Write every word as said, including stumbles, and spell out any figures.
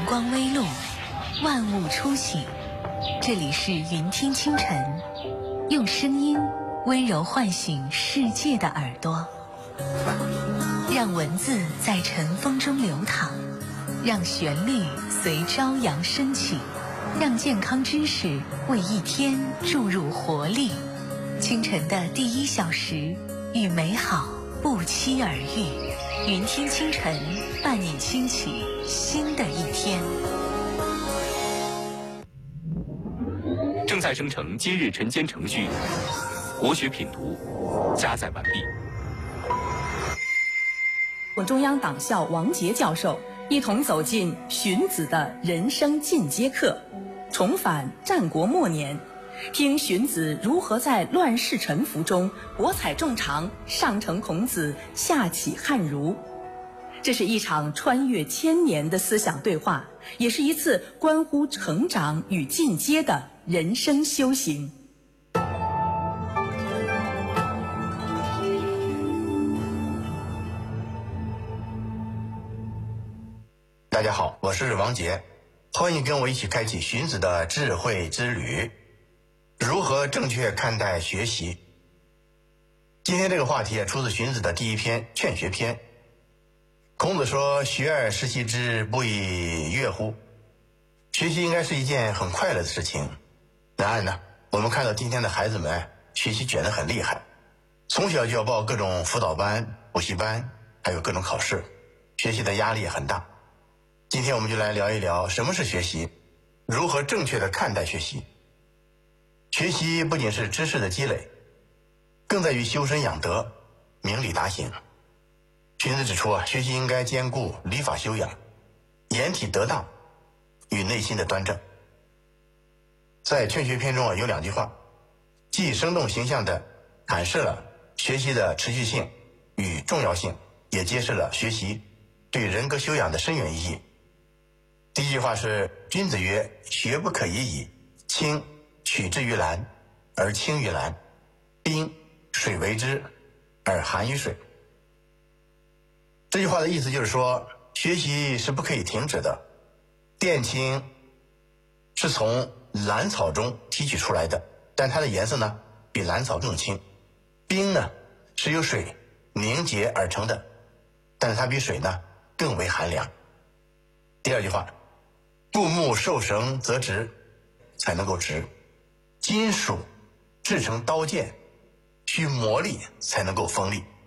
光微露，万物初醒。这里是云听清晨，用声音温柔唤醒世界的耳朵，让文字在晨风中流淌，让旋律随朝阳升起，让健康知识为一天注入活力。清晨的第一小时，与美好不期而遇。云听清晨，伴你轻启新的一天。 正在生成今日晨间程序，国学品读加载完毕。 我中央党校王杰教授一同走进荀子的人生进阶课，重返战国末年，听荀子如何在乱世沉浮中博采众长，上承孔子，下启汉儒。这是一场穿越千年的思想对话，也是一次关乎成长与进阶的人生修行。 大家好，我是王杰，欢迎跟我一起开启荀子的智慧之旅。如何正确看待学习？今天这个话题出自荀子的第一篇《劝学篇》。孔子说：“学而时习之，不亦乐乎？”学习应该是一件很快乐的事情。然而呢，我们看到今天的孩子们学习卷得很厉害，从小就要报各种辅导班、补习班，还有各种考试，学习的压力也很大。今天我们就来聊一聊什么是学习，如何正确的看待学习。学习不仅是知识的积累，更在于修身养德、明理达行。荀子指出啊，学习应该兼顾礼法修养、言体得当与内心的端正。在劝学篇中啊，有两句话，既生动形象地阐释了学习的持续性与重要性，也揭示了学习对人格修养的深远意义。第一句话是：君子曰，学不可以已，清取之于蓝，而清于蓝；冰水为之，而寒于水。这句话的意思就是说，学习是不可以停止的。靛青是从蓝草中提取出来的，但它的颜色呢比蓝草更青。冰呢是由水凝结而成的，但是它比水呢更为寒凉。第二句话，布木受绳则直，才能够直。金属制成刀剑，需磨砺才能够锋利。